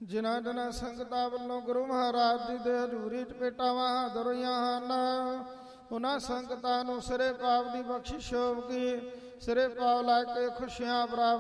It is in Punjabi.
ਜਿਨ੍ਹਾਂ ਦਿਨਾਂ ਸੰਗਤਾਂ ਵੱਲੋਂ ਗੁਰੂ ਮਹਾਰਾਜ ਜੀ ਦੇ ਹਜ਼ੂਰੀ 'ਚ ਭੇਟਾਵਾਂ ਹਾਜ਼ਰ ਹੋਈਆਂ ਹਨ, ਉਹਨਾਂ ਸੰਗਤਾਂ ਨੂੰ ਸਿਰੇ ਪਾਪ ਦੀ ਬਖਸ਼ਿਸ਼ ਹੋਵੇਗੀ। ਸਿਰੇ ਪਾਪ ਲਾ ਕੇ ਖੁਸ਼ੀਆਂ ਪ੍ਰਾਪਤ